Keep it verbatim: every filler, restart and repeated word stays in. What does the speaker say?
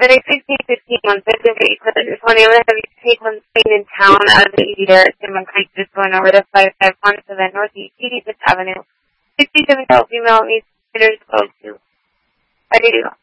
the next sixteen, fifteen months, I think you could just want to have you take one plane in town out of the E D there at Simon Creek, just going over to five five one to the Northeast eighty-fifth Avenue. sixty-seven female needs sitters close to. I do.